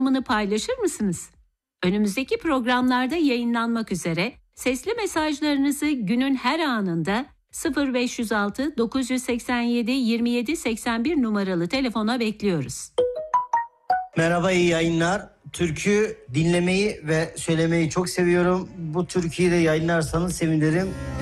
anlamını paylaşır mısınız? Önümüzdeki programlarda yayınlanmak üzere sesli mesajlarınızı günün her anında 0506 987 27 81 numaralı telefona bekliyoruz. Merhaba, iyi yayınlar. Türkü dinlemeyi ve söylemeyi çok seviyorum. Bu türküyü de yayınlarsanız sevinirim.